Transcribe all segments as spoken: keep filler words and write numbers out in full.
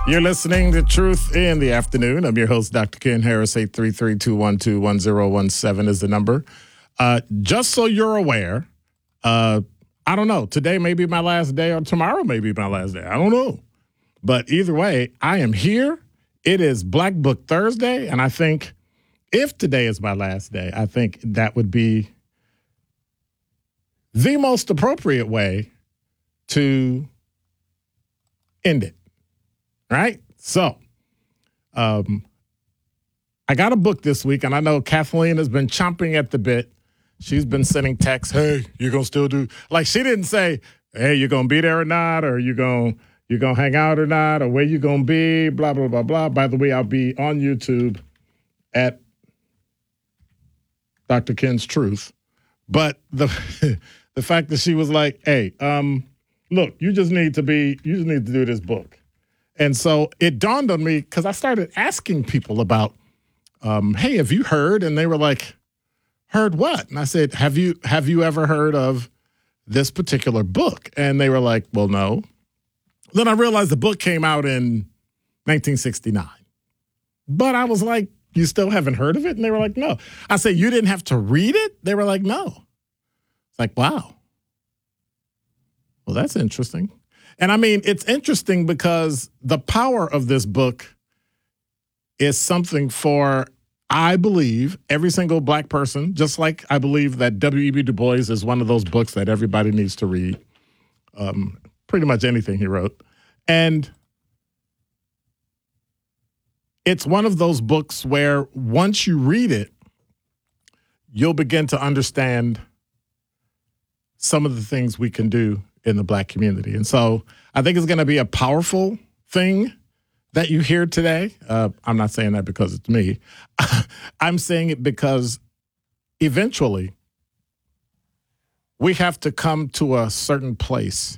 You're listening to Truth in the Afternoon. I'm your host, Doctor Ken Harris. eight three three, two one two, one zero one seven is the number. Uh, just so you're aware, uh, I don't know. Today may be my last day or tomorrow may be my last day. I don't know. But either way, I am here. It is Black Book Thursday, and I think if today is my last day, I think that would be the most appropriate way to end it. Right? So, um, I got a book this week, and I know Kathleen has been chomping at the bit. She's been sending texts, hey, you're going to still do, like she didn't say, hey, you're going to be there or not, or you're going you're gonna hang out or not, or where you going to be, blah, blah, blah, blah. By the way, I'll be on YouTube at Doctor Ken's Truth. But the the fact that she was like, hey, um, look, you just need to be, you just need to do this book. And so it dawned on me because I started asking people about, um, hey, have you heard? And they were like, heard what? And I said, have you have you ever heard of this particular book? And they were like, well, no. Then I realized the book came out in nineteen sixty-nine. But I was like, you still haven't heard of it? And they were like, no. I said, you didn't have to read it? They were like, no. It's like, wow. Well, that's interesting. And I mean, it's interesting because the power of this book is something for, I believe, every single Black person, just like I believe that W E B Du Bois is one of those books that everybody needs to read, um, pretty much anything he wrote. And it's one of those books where once you read it, you'll begin to understand some of the things we can do in the Black community. And so I think it's going to be a powerful thing that you hear today. Uh, I'm not saying that because it's me. I'm saying it because eventually we have to come to a certain place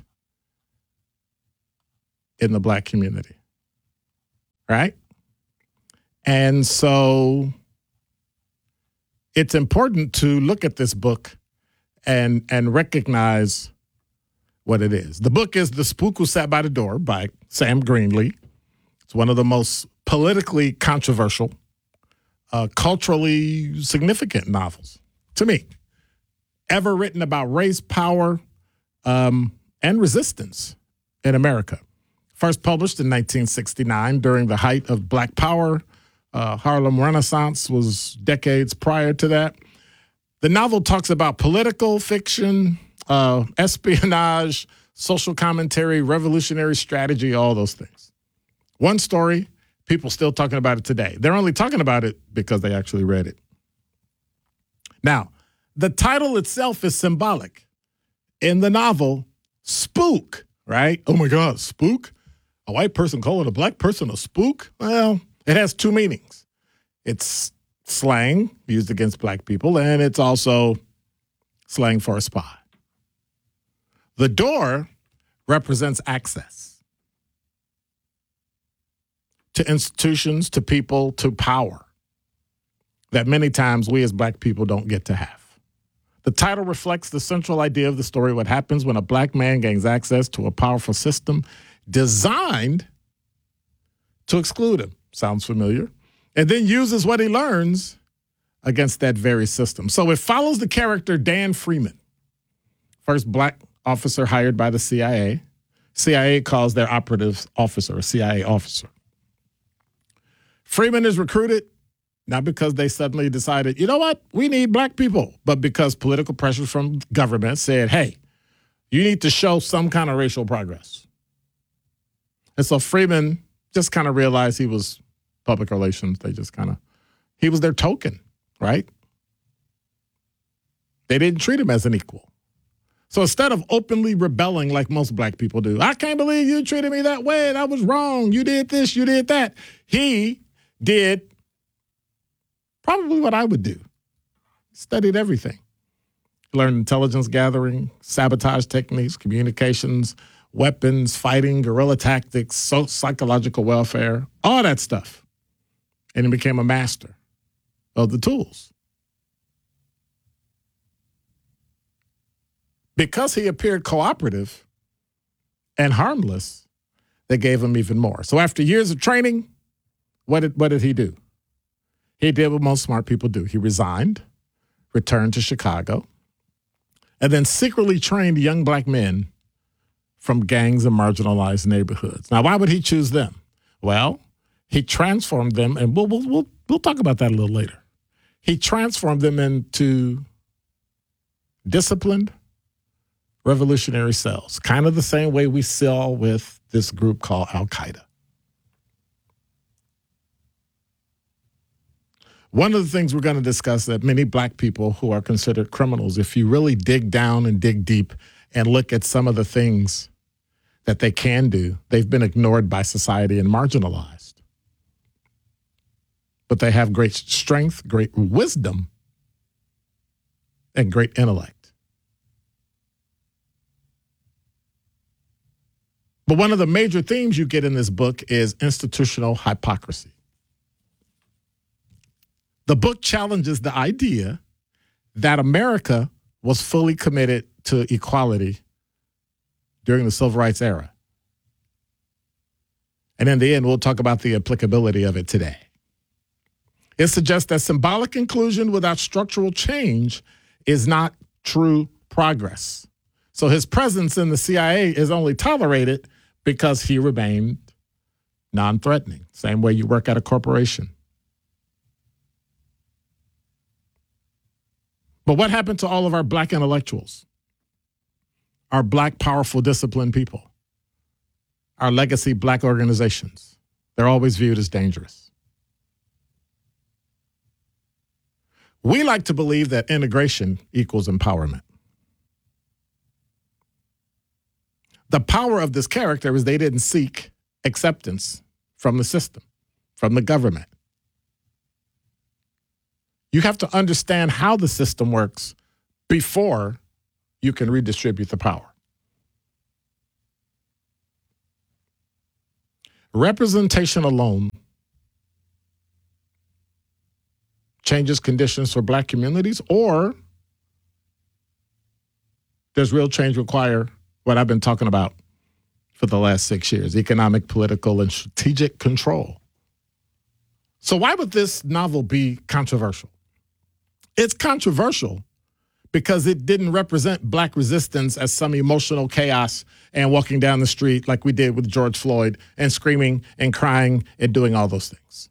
in the Black community, right? And so it's important to look at this book and and recognize what it is. The book is The Spook Who Sat by the Door by Sam Greenlee. It's one of the most politically controversial, uh, culturally significant novels, to me, ever written about race, power, um, and resistance in America. First published in nineteen sixty-nine during the height of Black Power. Uh, Harlem Renaissance was decades prior to that. The novel talks about political fiction, uh, espionage, social commentary, revolutionary strategy, all those things. One story, people still talking about it today. They're only talking about it because they actually read it. Now, the title itself is symbolic. In the novel, spook, right? Oh my God, spook? A white person calling a Black person a spook? Well, it has two meanings. It's slang used against Black people, and it's also slang for a spy. The door represents access to institutions, to people, to power that many times we as Black people don't get to have. The title reflects the central idea of the story, what happens when a Black man gains access to a powerful system designed to exclude him. Sounds familiar. And then uses what he learns against that very system. So it follows the character Dan Freeman, first Black officer hired by the C I A. C I A calls their operative officer a C I A officer. Freeman is recruited not because they suddenly decided, you know what, we need Black people, but because political pressure from government said, hey, you need to show some kind of racial progress. And so Freeman just kind of realized he was public relations. They just kind of, he was their token, right? They didn't treat him as an equal. So instead of openly rebelling like most Black people do, I can't believe you treated me that way. That was wrong. You did this, you did that. He did probably what I would do. Studied everything. Learned intelligence gathering, sabotage techniques, communications, weapons, fighting, guerrilla tactics, so psychological welfare, all that stuff. And he became a master of the tools. Because he appeared cooperative and harmless, they gave him even more. So after years of training, what did, what did he do? He did what most smart people do. He resigned, returned to Chicago, and then secretly trained young black men from gangs and marginalized neighborhoods. Now, why would he choose them? Well, he transformed them, and we'll, we'll, we'll, we'll talk about that a little later. He transformed them into disciplined revolutionary cells, kind of the same way we saw with this group called Al-Qaeda. One of the things we're going to discuss that many black people who are considered criminals, if you really dig down and dig deep and look at some of the things that they can do, they've been ignored by society and marginalized. But they have great strength, great wisdom, and great intellect. But one of the major themes you get in this book is institutional hypocrisy. The book challenges the idea that America was fully committed to equality during the civil rights era. And in the end, we'll talk about the applicability of it today. It suggests that symbolic inclusion without structural change is not true progress. So his presence in the C I A is only tolerated because he remained non-threatening, same way you work at a corporation. But what happened to all of our black intellectuals, our black, powerful, disciplined people, our legacy black organizations? They're always viewed as dangerous. We like to believe that integration equals empowerment. The power of this character is they didn't seek acceptance from the system, from the government. You have to understand how the system works before you can redistribute the power. Representation alone changes conditions for black communities, or does real change require what I've been talking about for the last six years, economic, political, and strategic control? So why would this novel be controversial? It's controversial because it didn't represent black resistance as some emotional chaos and walking down the street like we did with George Floyd and screaming and crying and doing all those things.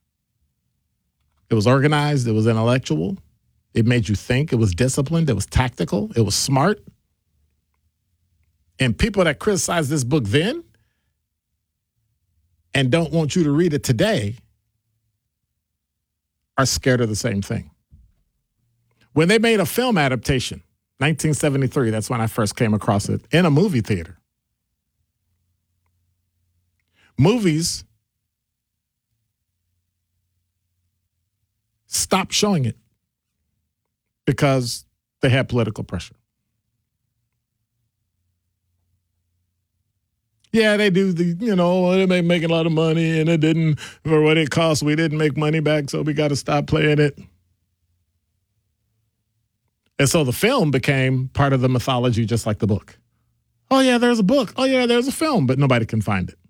It was organized, it was intellectual, it made you think, it was disciplined, it was tactical, it was smart. And people that criticized this book then and don't want you to read it today are scared of the same thing. When they made a film adaptation, nineteen seventy-three, that's when I first came across it, in a movie theater. Movies stopped showing it because they had political pressure. Yeah, they do the, you know, they may make a lot of money and it didn't, for what it cost, we didn't make money back, so we got to stop playing it. And so the film became part of the mythology, just like the book. Oh, yeah, there's a book. Oh, yeah, there's a film, but nobody can find it.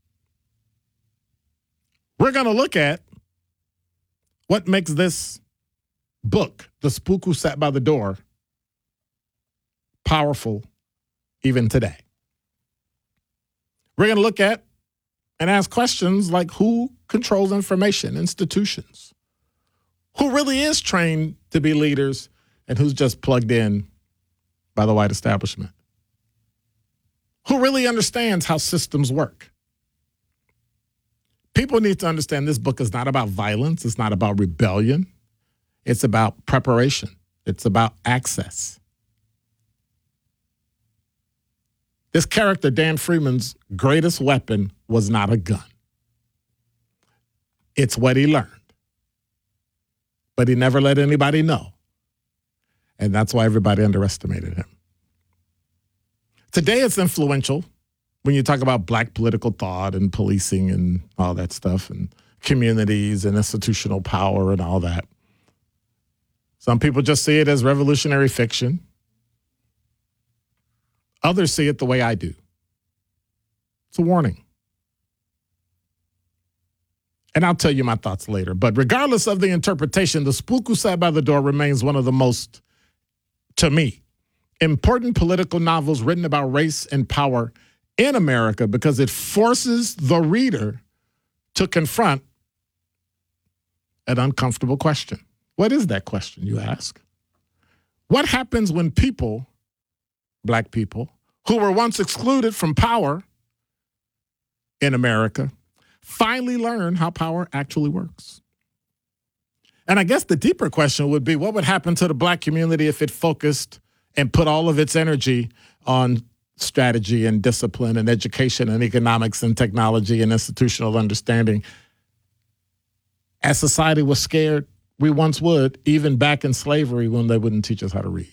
We're going to look at what makes this book, The Spook Who Sat by the Door, powerful even today. We're going to look at and ask questions like who controls information, institutions, who really is trained to be leaders, and who's just plugged in by the white establishment, who really understands how systems work. People need to understand this book is not about violence. It's not about rebellion. It's about preparation. It's about access. This character, Dan Freeman's greatest weapon was not a gun. It's what he learned. But he never let anybody know. And that's why everybody underestimated him. Today it's influential when you talk about black political thought and policing and all that stuff and communities and institutional power and all that. Some people just see it as revolutionary fiction. Others see it the way I do. It's a warning. And I'll tell you my thoughts later. But regardless of the interpretation, The Spook Who Sat by the Door remains one of the most, to me, important political novels written about race and power in America because it forces the reader to confront an uncomfortable question. What is that question, you ask? What happens when people, black people, who were once excluded from power in America, finally learn how power actually works? And I guess the deeper question would be, what would happen to the black community if it focused and put all of its energy on strategy and discipline and education and economics and technology and institutional understanding? As society was scared, we once would, even back in slavery when they wouldn't teach us how to read.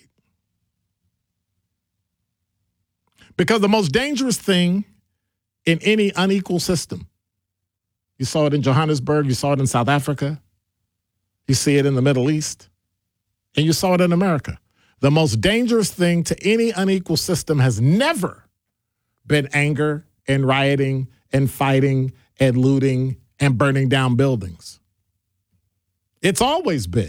Because the most dangerous thing in any unequal system, you saw it in Johannesburg, you saw it in South Africa, you see it in the Middle East, and you saw it in America. The most dangerous thing to any unequal system has never been anger and rioting and fighting and looting and burning down buildings. It's always been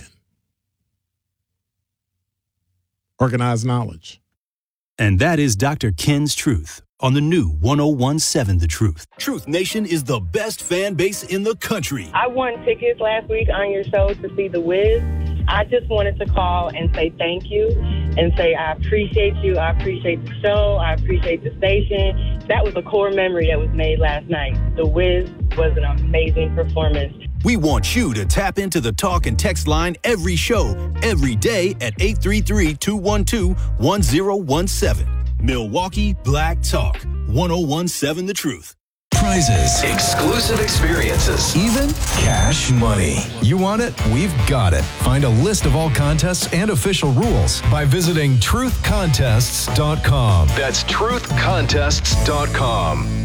organized knowledge. And that is Doctor Ken's Truth on the new one oh one seven The Truth. Truth Nation is the best fan base in the country. I won tickets last week on your show to see The Wiz. I just wanted to call and say thank you and say I appreciate you. I appreciate the show. I appreciate the station. That was a core memory that was made last night. The Wiz was an amazing performance. We want you to tap into the talk and text line every show, every day at eight three three, two one two, one oh one seven. Milwaukee Black Talk, one oh one seven The Truth. Prizes, exclusive experiences, even cash money. You want it? We've got it. Find a list of all contests and official rules by visiting truth contests dot com. That's truth contests dot com.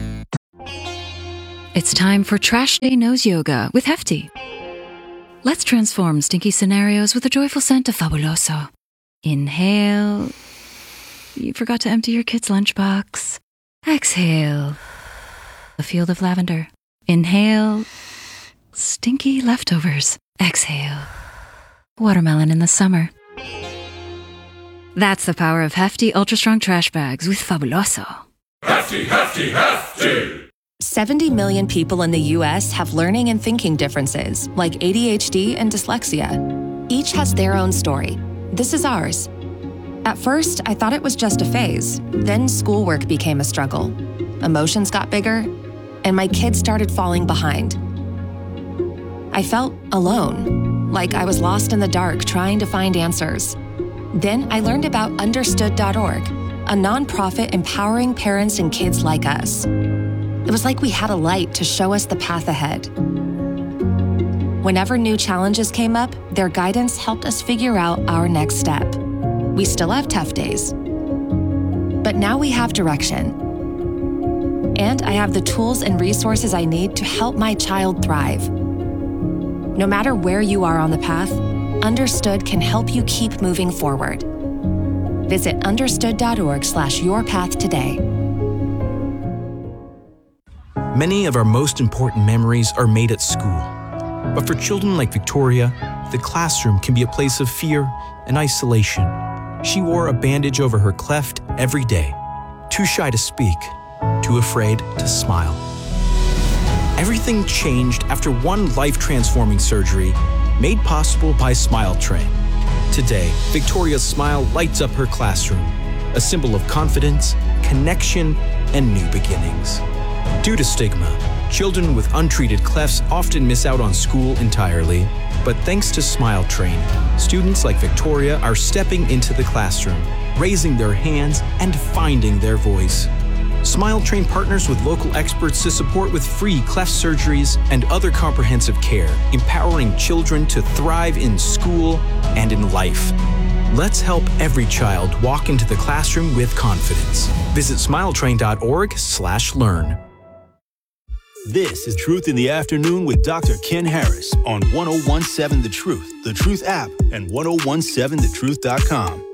It's time for Trash Day Nose Yoga with Hefty. Let's transform stinky scenarios with a joyful scent of Fabuloso. Inhale. You forgot to empty your kid's lunchbox. Exhale. A field of lavender. Inhale. Stinky leftovers. Exhale. Watermelon in the summer. That's the power of Hefty Ultra Strong Trash Bags with Fabuloso. Hefty, Hefty, Hefty! seventy million people in the U S have learning and thinking differences, like A D H D and dyslexia. Each has their own story. This is ours. At first, I thought it was just a phase. Then schoolwork became a struggle. Emotions got bigger, and my kids started falling behind. I felt alone, like I was lost in the dark trying to find answers. Then I learned about understood dot org, a nonprofit empowering parents and kids like us. It was like we had a light to show us the path ahead. Whenever new challenges came up, their guidance helped us figure out our next step. We still have tough days, but now we have direction. And I have the tools and resources I need to help my child thrive. No matter where you are on the path, Understood can help you keep moving forward. Visit understood dot org slash your path today. Many of our most important memories are made at school. But for children like Victoria, the classroom can be a place of fear and isolation. She wore a bandage over her cleft every day, too shy to speak, too afraid to smile. Everything changed after one life-transforming surgery made possible by Smile Train. Today, Victoria's smile lights up her classroom, a symbol of confidence, connection, and new beginnings. Due to stigma, children with untreated clefts often miss out on school entirely. But thanks to Smile Train, students like Victoria are stepping into the classroom, raising their hands, and finding their voice. Smile Train partners with local experts to support with free cleft surgeries and other comprehensive care, empowering children to thrive in school and in life. Let's help every child walk into the classroom with confidence. Visit smile train dot org slash learn. This is Truth in the Afternoon with Doctor Ken Harris on one oh one seven The Truth, The Truth app, and ten seventeen the truth dot com.